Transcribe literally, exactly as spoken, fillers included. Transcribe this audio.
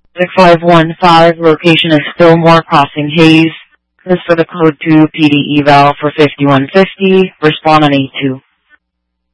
six five one five, location is Fillmore Crossing, Hayes. This for the code two P D eval for fifty-one fifty. Respond on eight two.